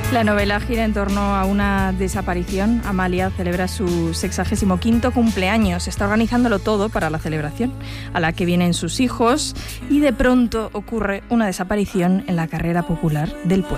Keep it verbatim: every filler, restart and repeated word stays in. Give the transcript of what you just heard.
La novela gira en torno a una desaparición. Amalia celebra su sexagésimo quinto cumpleaños. Está organizándolo todo para la celebración, a la que vienen sus hijos, y de pronto ocurre una desaparición en la carrera popular del pueblo.